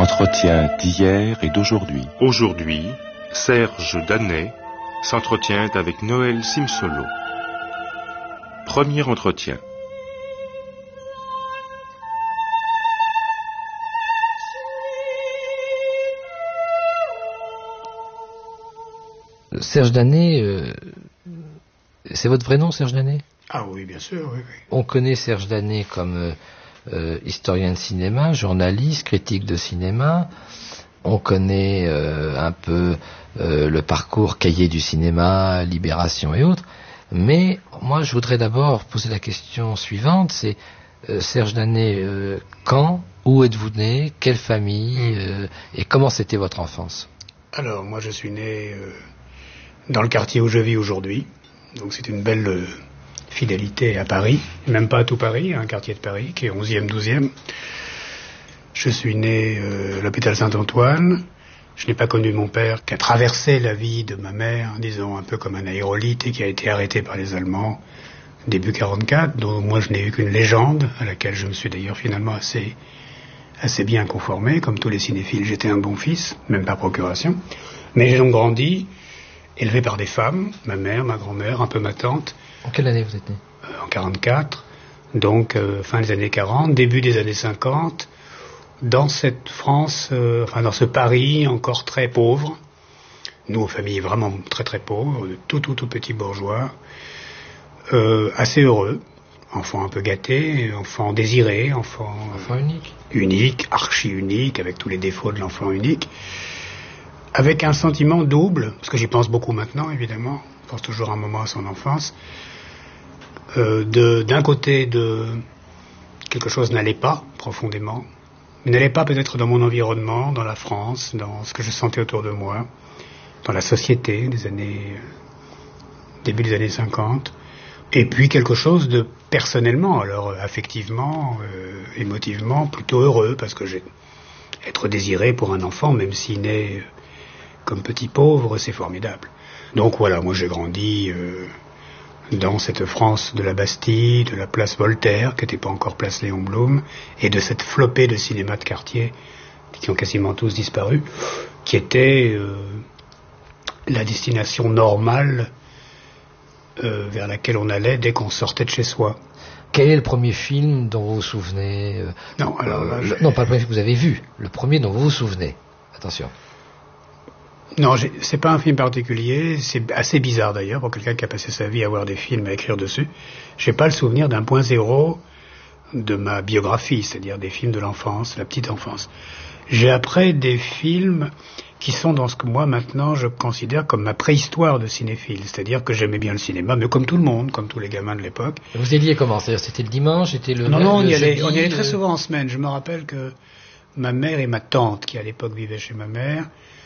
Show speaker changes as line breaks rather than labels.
Entretien d'hier et d'aujourd'hui.
Aujourd'hui, Serge Danet s'entretient avec Noël Simsolo. Premier entretien.
Serge Danet, c'est votre vrai nom, Serge Danet ?
Ah oui, bien sûr, oui.
On connaît Serge Danet comme historien de cinéma, journaliste, critique de cinéma. On connaît un peu le parcours cahier du cinéma, Libération et autres. Mais moi, je voudrais d'abord poser la question suivante, c'est Serge Danet, quand, où êtes-vous né, quelle famille, et comment c'était votre enfance ?
Alors, moi, je suis né dans le quartier où je vis aujourd'hui. Donc, c'est une belle fidélité à Paris, même pas à tout Paris, un quartier de Paris qui est 11e, 12e. Je suis né à l'hôpital Saint-Antoine. Je n'ai pas connu mon père qui a traversé la vie de ma mère, disons un peu comme un aérolite, et qui a été arrêté par les Allemands début 44, dont moi je n'ai eu qu'une légende, à laquelle je me suis d'ailleurs finalement assez bien conformé. Comme tous les cinéphiles, j'étais un bon fils, même par procuration. Mais j'ai donc grandi, élevé par des femmes, ma mère, ma grand-mère, un peu ma tante.
En quelle année vous êtes né ?
En 44, donc fin des années 40, début des années 50, dans cette France, dans ce Paris encore très pauvre, nous aux familles vraiment très très pauvres, tout petits bourgeois, assez heureux, enfants un peu gâtés, enfants désirés, enfants unique, archi unique, avec tous les défauts de l'enfant unique, avec un sentiment double, parce que j'y pense beaucoup maintenant évidemment, je pense toujours un moment à son enfance, d'un côté de quelque chose n'allait pas profondément, n'allait pas peut-être dans mon environnement, dans la France, dans ce que je sentais autour de moi, dans la société début des années 50, et puis quelque chose de personnellement, alors affectivement, émotivement, plutôt heureux, parce que être désiré pour un enfant, même s'il naît comme petit pauvre, c'est formidable. Donc voilà, moi j'ai grandi dans cette France de la Bastille, de la place Voltaire, qui n'était pas encore place Léon Blum, et de cette flopée de cinémas de quartier, qui ont quasiment tous disparu, qui était la destination normale vers laquelle on allait dès qu'on sortait de chez soi.
Quel est le premier film dont vous vous souvenez
Non, alors là,
non, pas le premier film que vous avez vu, le premier dont vous vous souvenez. Attention.
Non, c'est pas un film particulier, c'est assez bizarre d'ailleurs pour quelqu'un qui a passé sa vie à voir des films, à écrire dessus. J'ai pas le souvenir d'un point zéro de ma biographie, c'est-à-dire des films de l'enfance, la petite enfance. J'ai après des films qui sont dans ce que moi maintenant je considère comme ma préhistoire de cinéphile, c'est-à-dire que j'aimais bien le cinéma, mais comme tout le monde, comme tous les gamins de l'époque.
Vous alliez comment ? C'est-à-dire c'était le dimanche, c'était le
Non, on y allait
jeudi,
très souvent en semaine. Je me rappelle que ma mère et ma tante, qui à l'époque vivaient chez ma mère,